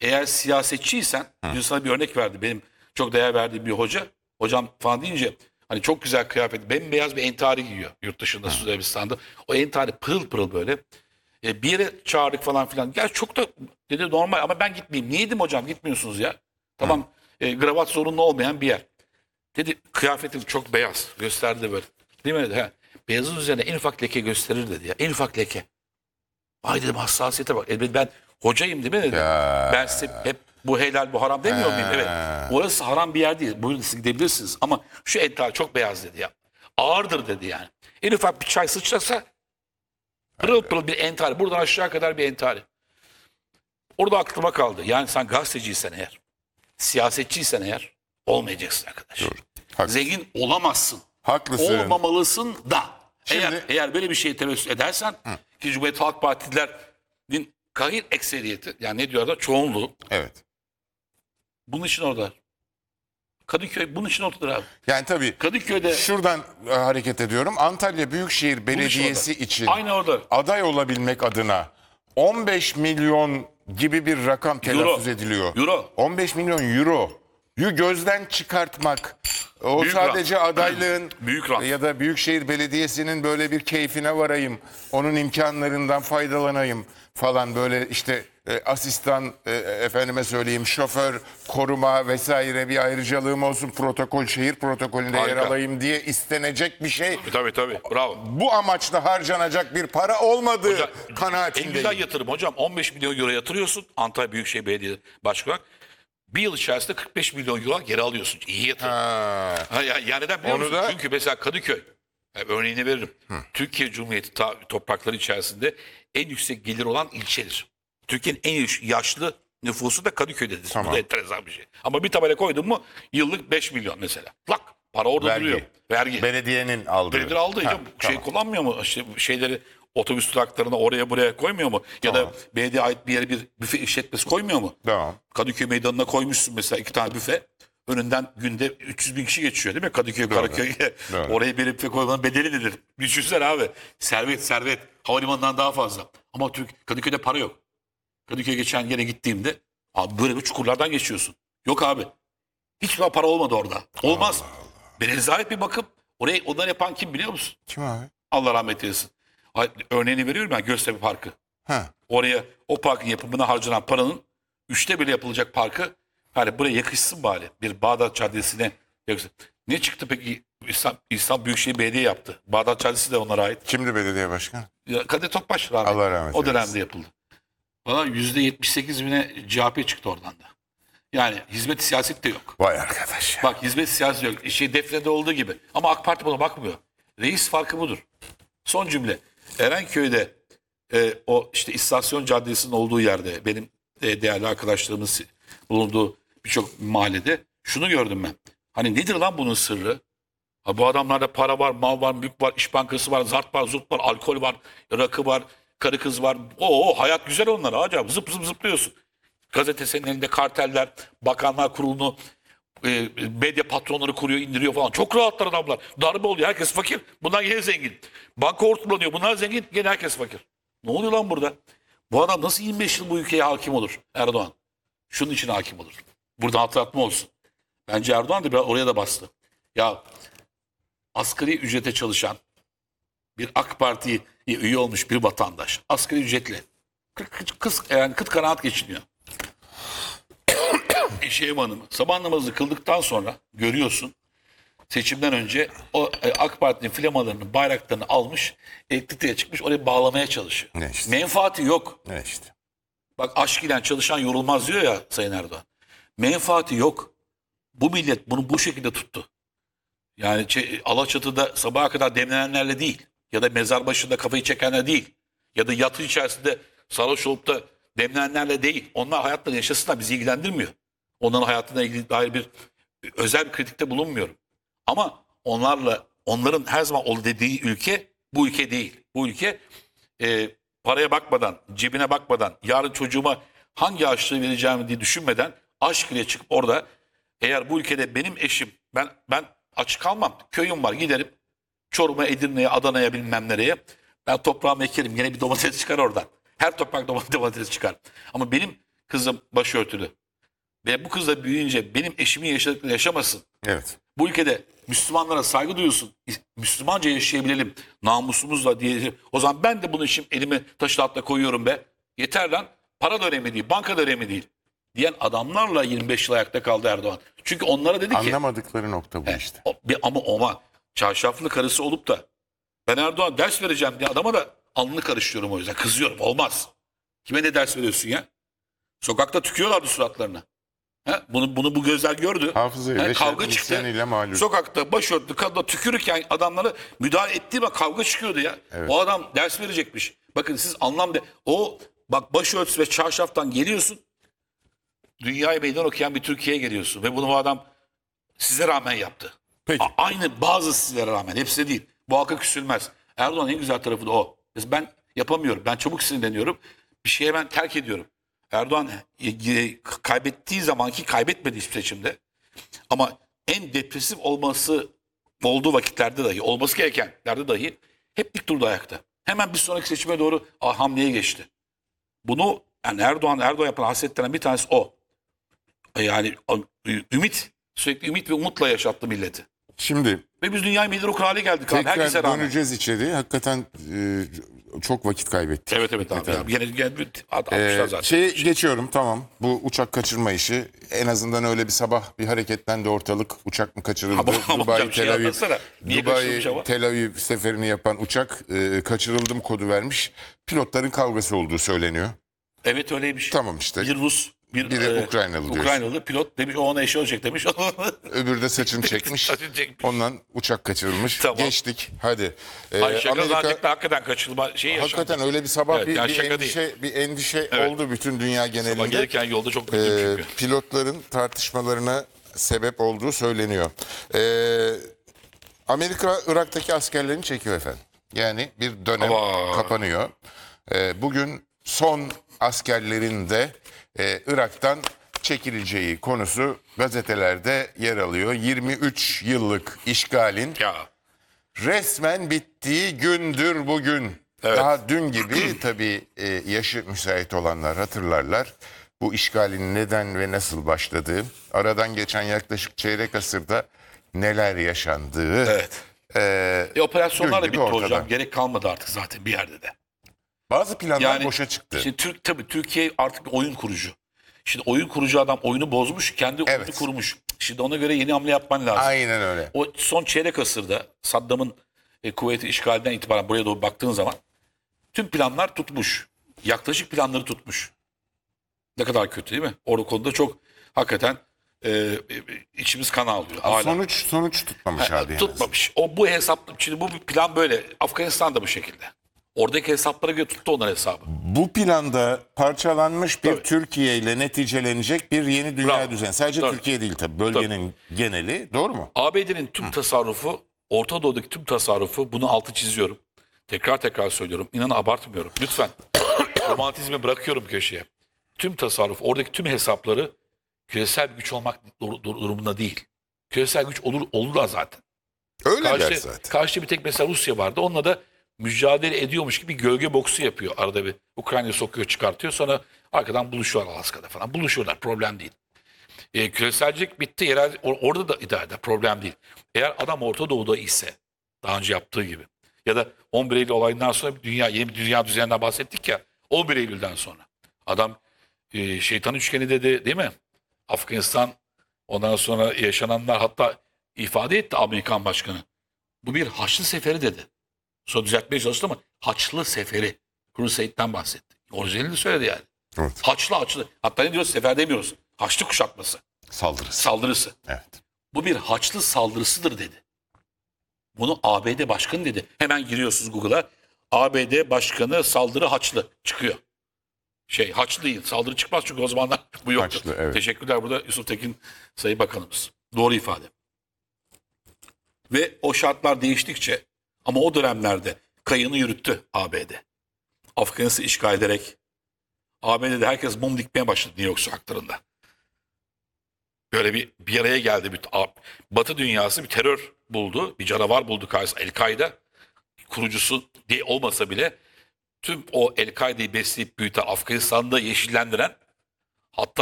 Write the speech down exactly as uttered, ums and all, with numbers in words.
eğer siyasetçiysen, bir sana bir örnek verdi. Benim çok değer verdiğim bir hoca. Hocam falan deyince hani çok güzel kıyafet, bembeyaz bir entari giyiyor yurt dışında, Suudi Arabistan'da. O entari pırıl pırıl böyle. E, bir yere çağırdık falan filan. Ya çok da dedi normal ama ben gitmeyeyim. Niye dedim hocam gitmiyorsunuz ya? Tamam e, gravat zorunlu olmayan bir yer. Dedi kıyafetim çok beyaz. Gösterdi böyle. Değil mi? He. Beyazın üzerine en ufak leke gösterir dedi ya. En ufak leke. Ay dedim hassasiyete bak. Elbette ben hocayım değil mi dedim. Ya. Ben size hep bu helal bu haram demiyor muyum? Evet. Orası haram bir yer değil. Buyurun siz gidebilirsiniz. Ama şu entari çok beyaz dedi ya. Ağırdır dedi yani. En ufak bir çay sıçrasa pırıl pırıl bir entari. Buradan aşağı kadar bir entari. Orada aklıma kaldı. Yani sen gazeteciysen eğer, siyasetçiysen eğer olmayacaksın arkadaş. Doğru. Haklısın. Zengin olamazsın. Haklısın. Olmamalısın da. Şimdi- Eğer, eğer böyle bir şeye tevessül edersen ki Cumhuriyet Halk Partililerin kahir ekseriyeti yani ne diyorlar çoğunluğu Evet. bunun için orada. Kadıköy bunun için oradadır abi. Yani tabii Kadıköy'de şuradan e, hareket ediyorum. Antalya Büyükşehir bunun için Belediyesi orada. için Aynı orada. aday olabilmek adına on beş milyon gibi bir rakam telaffuz ediliyor. Euro. on beş milyon euro. Yu gözden çıkartmak. O Büyük sadece rant. adaylığın Büyük rant. ya da Büyükşehir Belediyesi'nin böyle bir keyfine varayım. Onun imkanlarından faydalanayım falan böyle işte e, asistan e, efendime söyleyeyim şoför koruma vesaire bir ayrıcalığım olsun protokol şehir protokolünde yer Harika. alayım diye istenecek bir şey. Tabii tabii bravo. Bu amaçla harcanacak bir para olmadığı Hocam, en kanaatindeyim. güzel yatırım hocam on beş milyon euro yatırıyorsun Antalya Büyükşehir Belediye Başkanı. Bir yıl içerisinde kırk beş milyon euro geri alıyorsun. İyi yatırım. Ha. Ha, ya, yani neden biliyor Onu musun? da- Çünkü mesela Kadıköy, yani örneğini veririm. Türkiye Cumhuriyeti ta- toprakları içerisinde en yüksek gelir olan ilçedir. Türkiye'nin en yaşlı nüfusu da Kadıköy'dedir. Tamam. Bu da enteresan bir şey. Ama bir tabela koydun mu yıllık beş milyon mesela. Lak para orada Vergi. duruyor. Vergi. Belediyenin aldığı. Belediye aldı. Ha, Ya, şey tamam. kullanmıyor mu? İşte şeyleri otobüs duraklarına oraya buraya koymuyor mu? Ya Tamam. da belediye ait bir yere bir büfe işletmesi koymuyor mu? Tamam. Kadıköy meydanına koymuşsun mesela iki tane büfe. Önünden günde üç yüz bin kişi geçiyor değil mi? Kadıköy, Karaköy'e. Doğru. Oraya bir büfe koymanın bedeli nedir? Düşünsene abi. Servet, servet. Havalimanından daha fazla. Ama Türk, Kadıköy'de para yok. Kadıköy'e geçen yere gittiğimde abi böyle bir çukurlardan geçiyorsun. Yok abi. Hiç para olmadı orada. Olmaz. Bir rezalet bir bakım. Orayı onları yapan kim biliyor musun? Kim abi? Allah rahmet eylesin. Ay, örneğini veriyorum ben Göztepe Parkı. Ha. Oraya o parkın yapımına harcanan paranın üçte biri yapılacak parkı hani buraya yakışsın bari. Bir Bağdat Caddesi'ne yakışsın. Ne çıktı peki? İstanbul, İstanbul Büyükşehir Belediye yaptı. Bağdat Caddesi de onlara ait. Kimdi belediye başkanı? Ya, Kadir Topbaş rahmetli. Allah rahmet O dönemde eylesin. yapıldı. Valla yüzde yetmiş sekiz bine C H P çıktı oradan da. Yani hizmet siyaset de yok. Vay arkadaş ya. Bak hizmet siyasi yok. Şey defnede olduğu gibi. Ama AK Parti buna bakmıyor. Reis farkı budur. Son cümle. Erenköy'de e, o işte istasyon caddesinin olduğu yerde benim e, değerli arkadaşlarımız bulunduğu birçok mahallede şunu gördüm ben. Hani nedir lan bunun sırrı? Ha, bu adamlarda para var, mal var, mülk var, iş bankası var, zart var, zurt var, alkol var, rakı var, karı kız var. Oo hayat güzel onlara acaba zıp zıp zıplıyorsun. Gazetesinin elinde karteller, bakanlar kurulunu e, medya patronları kuruyor, indiriyor falan. Çok rahatlar adamlar. Darbe oluyor. Herkes fakir. Bunlar yine zengin. Banka hortumlanıyor. Bunlar zengin. Gene herkes fakir. Ne oluyor lan burada? Bu adam nasıl yirmi beş yıl bu ülkeye hakim olur? Erdoğan. Şunun için hakim olur. Burada hatırlatma olsun. Bence Erdoğan da biraz oraya da bastı. Ya asgari ücrete çalışan bir AK Parti'ye üye olmuş bir vatandaş. Asgari ücretle. Kıt, kız, yani kıt kanaat geçiniyor. Eşeğim Hanım'ı sabah namazı kıldıktan sonra görüyorsun seçimden önce o e, AK Parti'nin flamalarını, bayraklarını almış, elektrikliğe çıkmış oraya bağlamaya çalışıyor. Ne işte. Menfaati yok. Ne işte. Bak aşk ile çalışan yorulmaz diyor ya Sayın Erdoğan. Menfaati yok. Bu millet bunu bu şekilde tuttu. Yani şey, Alaçatı'da sabaha kadar demlenenlerle değil ya da mezar başında kafayı çekenler değil ya da yatı içerisinde sarhoş olup da demlenenlerle değil. Onlar hayatlarını yaşasınlar bizi ilgilendirmiyor. Onların hayatına ilgili dair bir özel bir kritikte bulunmuyorum. Ama onlarla onların her zaman ol dediği ülke bu ülke değil. Bu ülke e, paraya bakmadan, cebine bakmadan, yarın çocuğuma hangi harçlığı vereceğimi diye düşünmeden aşk ile çıkıp orada eğer bu ülkede benim eşim ben ben aç kalmam. Köyüm var giderim. Çorum'a, Edirne'ye, Adana'ya bilmem nereye. Ben toprağımı ekerim. Yine bir domates çıkar oradan. Her toprak domates çıkar. Ama benim kızım başörtülü. Ve bu kız da büyüyünce benim eşimin yaşadıklarını yaşamasın. Evet. Bu ülkede Müslümanlara saygı duyulsun. Müslümanca yaşayabilelim. Namusumuzla diye. O zaman ben de bunu işim elimi taşın altına koyuyorum be. Yeter lan. Para da önemli değil. Banka da önemli değil. Diyen adamlarla yirmi beş yıl ayakta kaldı Erdoğan. Çünkü onlara dedi ki. Anlamadıkları nokta bu işte. O, bir, ama oma çarşaflı karısı olup da ben Erdoğan ders vereceğim diye adama da alnını karıştırıyorum o yüzden. Kızıyorum. Olmaz. Kime ne ders veriyorsun ya? Sokakta tüküyorlardı suratlarına. He? Bunu bunu bu gözler gördü. Hafızayla, He, kavga şer- çıktı. isyanıyla mağlup. Sokakta başörtülü kadına tükürürken adamları müdahale ettiği bak kavga çıkıyordu ya. Evet. O adam ders verecekmiş. Bakın siz anlam de o bak başörtüsü ve çarşaftan geliyorsun. Dünyaya meydan okuyan bir Türkiye'ye geliyorsun ve bunu bu adam size rağmen yaptı. Peki. A- aynı bazı sizlere rağmen hepsi değil. Bu halka küsülmez. Erdoğan'ın en güzel tarafı da o. Ben yapamıyorum. Ben çabuk sinirleniyorum. Bir şeye ben terk ediyorum. Erdoğan e, e, kaybettiği zamanki kaybetmedi hiçbir seçimde. Ama en depresif olması olduğu vakitlerde dahi, olması gerekenlerde dahi hep dik durdu ayakta. Hemen bir sonraki seçime doğru ah, hamleye geçti. Bunu yani Erdoğan Erdoğan yapan hasetlerinden bir tanesi o. Yani ümit, sürekli ümit ve umutla yaşattı milleti. Şimdi Ve biz dünyayı meydan okur hale geldik abi. Herkese tekrar rağmen. döneceğiz içeri. Hakikaten e, çok vakit kaybettik. Evet evet abi. Hakikaten. abi. Gene, gene bir- at- Ee, atmışlar zaten. şeye geçiyorum, tamam. Bu uçak kaçırma işi en azından öyle bir sabah bir hareketlendi ortalık. Uçak mı kaçırıldı? Ama- ama Dubai hocam şey Tel Aviv anlatsana. Niye kaçırılmış ama? Dubai Tel Aviv seferini yapan uçak e, kaçırıldım kodu vermiş. Pilotların kavgası olduğu söyleniyor. Evet öyleymiş. Tamam işte. Bir Rus, bir Biri e, Ukraynalı diyorsun. Ukraynalı pilot demiş o ona eşi olacak demiş. Öbürü de saçını çekmiş. Saçını çekmiş. Ondan uçak kaçırılmış. Tamam. Geçtik. Hadi. Ee, Ay şaka Amerika zannettim hakikaten kaçırılma şeyi yaşandı. hakikaten öyle bir sabah Evet, bir, yani bir şaka endişe bir endişe Evet. oldu bütün dünya Ama genelinde. gelirken yolda çok Ee, üzüldüm çünkü. pilotların tartışmalarına sebep olduğu söyleniyor. Ee, Amerika Irak'taki askerlerini çekiyor efendim. Yani bir dönem Ama- kapanıyor. Ee, bugün son askerlerin de e, Irak'tan çekileceği konusu gazetelerde yer alıyor. yirmi üç yıllık işgalin Ya resmen bittiği gündür bugün. Evet. Daha dün gibi tabii e, yaşı müsait olanlar hatırlarlar. Bu işgalin neden ve nasıl başladığı, aradan geçen yaklaşık çeyrek asırda neler yaşandığı. evet. e, E, operasyonlar da gün bitti gibi ortada. hocam. Gerek kalmadı artık zaten bir yerde de. Bazı planlar Yani boşa çıktı. Şimdi Türk tabii Türkiye artık bir oyun kurucu. Şimdi oyun kurucu adam oyunu bozmuş, kendi oyunu Evet. kurmuş. Şimdi ona göre yeni hamle yapman lazım. Aynen öyle. O son çeyrek asırda Saddam'ın e, kuvveti işgalinden itibaren buraya doğru baktığın zaman tüm planlar tutmuş. Yaklaşık planları tutmuş. Ne kadar kötü değil mi? Orada konuda çok hakikaten e, e, içimiz kan ağlıyor. Hala. Sonuç sonuç tutmamış Ha, abi. tutmamış. O bu hesap şimdi bu plan böyle. Afganistan da bu şekilde. Oradaki hesaplara göre tuttu onlar hesabı. Bu planda parçalanmış bir Tabii. Türkiye ile neticelenecek bir yeni dünya Bravo. düzeni. Sadece Tabii. Türkiye değil tabii, bölgenin geneli, doğru mu? A B D'nin tüm tasarrufu, Orta Doğu'daki tüm tasarrufu, bunu altı çiziyorum. Tekrar tekrar söylüyorum. İnanın abartmıyorum. Lütfen. Romantizmi bırakıyorum köşeye. Tüm tasarruf, oradaki tüm hesapları küresel bir güç olmak dur- dur- durumunda değil. Küresel güç olur olurlar zaten. Öyle der Karşı, zaten. karşıda bir tek mesela Rusya vardı. Onunla da mücadele ediyormuş gibi gölge boksu yapıyor. Arada bir Ukrayna sokuyor çıkartıyor. Sonra arkadan buluşuyorlar Alaska'da falan. Buluşuyorlar, problem değil. E, küreselcilik bitti. Yerel, or- orada da idare eder. Problem değil. Eğer adam Orta Doğu'da ise daha önce yaptığı gibi ya da on bir Eylül olayından sonra bir dünya, yeni bir dünya düzeninden bahsettik ya, on bir Eylül'den sonra adam e, şeytan üçgeni dedi değil mi? Afganistan, ondan sonra yaşananlar, hatta ifade etti Amerikan başkanı. Bu bir Haçlı Seferi dedi. Sonra düzeltmeye çalıştı ama Haçlı Seferi. Crusade'den bahsetti. Orijinalini söyledi yani. Evet. Haçlı Haçlı. Hatta ne diyoruz? Sefer demiyoruz. Haçlı kuşatması. Saldırısı. Saldırısı. Evet. Bu bir Haçlı saldırısıdır dedi. Bunu A B D Başkanı dedi. Hemen giriyorsunuz Google'a. A B D Başkanı saldırı Haçlı çıkıyor. Şey Haçlı değil. Saldırı çıkmaz çünkü o zamanlar bu yoktu. Haçlı, evet. Teşekkürler burada Yusuf Tekin Sayın Bakanımız. Doğru ifade. Ve o şartlar değiştikçe ama o dönemlerde kayını yürüttü A B D. Afganistan'ı işgal ederek A B D'de herkes mum dikmeye başladı New York sokaklarında. Böyle bir bir araya geldi. Bir, Batı dünyası bir terör buldu. Bir canavar buldu karşısında. El-Kaide kurucusu diye olmasa bile tüm o El-Kaide'yi besleyip büyüten, Afganistan'da yeşillendiren Hatta